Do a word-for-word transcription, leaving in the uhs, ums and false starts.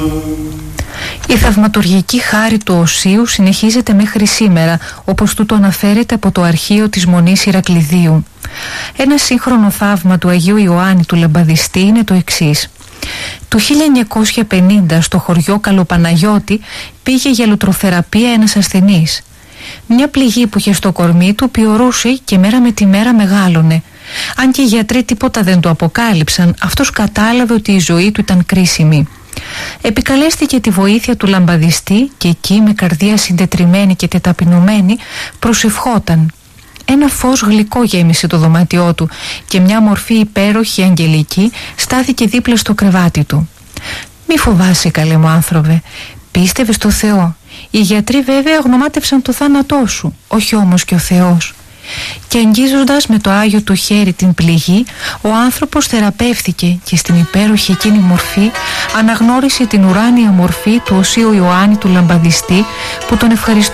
Η θαυματουργική χάρη του Οσίου συνεχίζεται μέχρι σήμερα, όπως τούτο αναφέρεται από το αρχείο της Μονής Ηρακλειδίου. Ένα σύγχρονο θαύμα του Αγίου Ιωάννη του Λαμπαδιστή είναι το εξής. Το χίλια εννιακόσια πενήντα στο χωριό Καλοπαναγιώτη πήγε για λουτροθεραπεία ένας ασθενής. Μια πληγή που είχε στο κορμί του πιωρούσε και μέρα με τη μέρα μεγάλωνε. Αν και οι γιατροί τίποτα δεν του αποκάλυψαν, αυτός κατάλαβε ότι η ζωή του ήταν κρίσιμη. Επικαλέστηκε τη βοήθεια του λαμπαδιστή και εκεί με καρδία συντετριμένη και τεταπεινωμένη προσευχόταν. Ένα φως γλυκό γέμισε το δωμάτιό του και μια μορφή υπέροχη αγγελική στάθηκε δίπλα στο κρεβάτι του. «Μη φοβάσαι, καλέ μου άνθρωπε, πίστευε στο Θεό. Οι γιατροί βέβαια γνωμάτευσαν το θάνατό σου, όχι όμως και ο Θεός». Και αγγίζοντας με το Άγιο του χέρι την πληγή, ο άνθρωπος θεραπεύθηκε και στην υπέροχη εκείνη μορφή αναγνώρισε την ουράνια μορφή του Οσίου Ιωάννη του Λαμπαδιστή που τον ευχαριστούσε